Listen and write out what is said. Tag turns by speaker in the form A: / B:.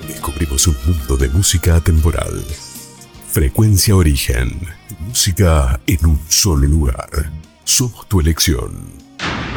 A: Descubrimos un mundo de música atemporal. Frecuencia Origen. Música en un solo lugar. Somos tu elección.